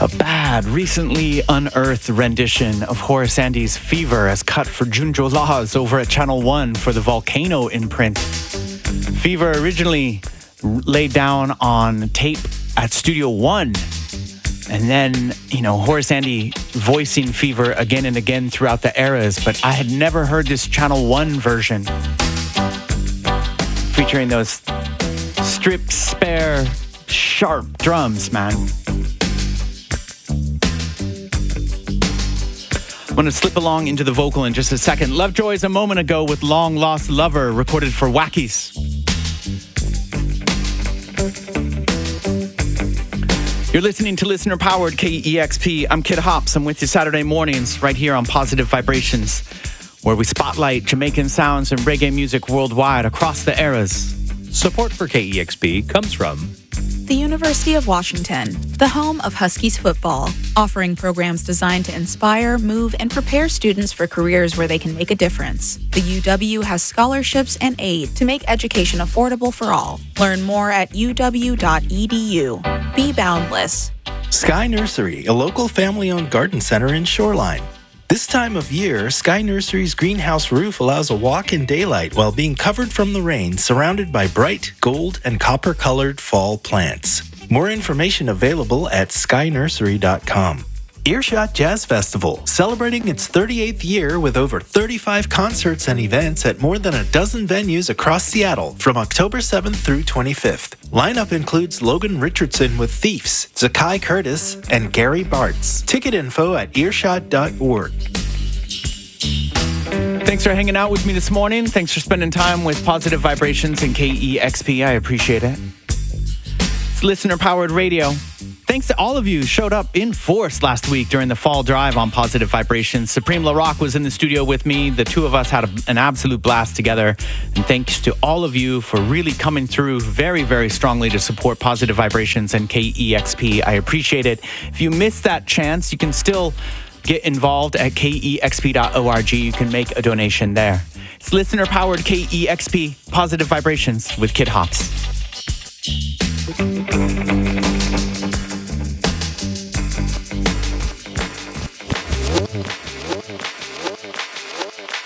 A bad, recently unearthed rendition of Horace Andy's Fever as cut for Junjo Laws over at Channel 1 for the Volcano imprint. Fever originally laid down on tape at Studio One. And then, Horace Andy voicing Fever again and again throughout the eras. But I had never heard this Channel 1 version featuring those stripped, spare, sharp drums, man. I'm going to slip along into the vocal in just a second. Lovejoy's a moment ago with Long Lost Lover, recorded for Wackies. You're listening to listener-powered KEXP. I'm Kid Hops. I'm with you Saturday mornings right here on Positive Vibrations, where we spotlight Jamaican sounds and reggae music worldwide across the eras. Support for KEXP comes from the University of Washington, the home of Huskies football, offering programs designed to inspire, move, and prepare students for careers where they can make a difference. The UW has scholarships and aid to make education affordable for all. Learn more at uw.edu. Be boundless. Sky Nursery, a local family-owned garden center in Shoreline. This time of year, Sky Nursery's greenhouse roof allows a walk in daylight while being covered from the rain, surrounded by bright gold and copper-colored fall plants. More information available at skynursery.com. Earshot Jazz Festival, celebrating its 38th year with over 35 concerts and events at more than a dozen venues across Seattle from October 7th through 25th. Lineup includes Logan Richardson with Thieves, Zakai Curtis, and Gary Bartz. Ticket info at earshot.org. Thanks for hanging out with me this morning. Thanks for spending time with Positive Vibrations and KEXP. I appreciate it. It's listener-powered radio. Thanks to all of you who showed up in force last week during the fall drive on Positive Vibrations. Supreme La Rock was in the studio with me. The two of us had an absolute blast together. And thanks to all of you for really coming through very, very strongly to support Positive Vibrations and KEXP. I appreciate it. If you missed that chance, you can still get involved at kexp.org. You can make a donation there. It's listener-powered KEXP, Positive Vibrations with Kid Hops.